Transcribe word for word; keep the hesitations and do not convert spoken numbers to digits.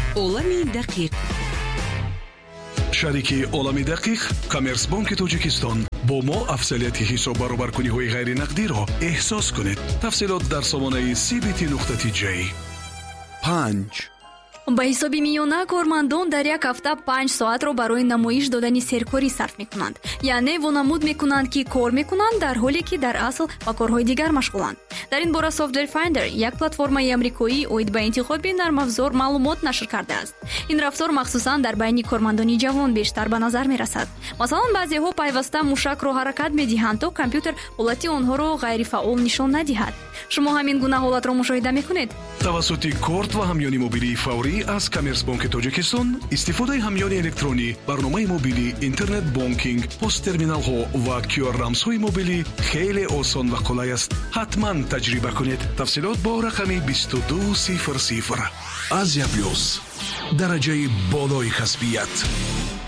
عالم دقیق. شریک عالم دقیق کامرس بانک تاجیکستان با ما افضلیت حساب برابرکنی های غیر نقدی را احساس کنید. تفصیلات در سامانه سی بی تی نقطه تی جی. پنج ба ҳисоби миёна кормандон дар як ҳафта панҷ соатро барои намоиш додани серкорӣ сарф мекунанд. яъне вонамуд мекунанд ки кор мекунанд дар ҳоле ки дар асл ба корҳои дигар машғуланд. дар ин бора Software Finder, як платформаи амрикоӣ оид ба интихоби нармафзор маълумот нашр кардааст. ин рафтор махсусан дар байни кормандони ҷавон бештар ба назар мерасад. масалан, баъзеҳо пайваста мушакро ҳаракат медиҳанд то компютер ҳолати онҳоро ғайрифаъол нишон надиҳад. шумо ҳамин гуна ҳолатро мушоҳида мекунед? тавассути корт ва ҳамёни мобилии фаврӣ аз Камерс бонки Тоҷикистон истифодаи ҳамёни электронӣ, барномаи мобилӣ, интернет бонкинг, посттерминалҳо ва кю ар рамзҳои мобилӣ хеле осон ва қулай аст. ҳатман таҷриба кунед. тафсилот бо рақами бисту ду сифр сифр. Азия плюс, дараҷаи болои касбият.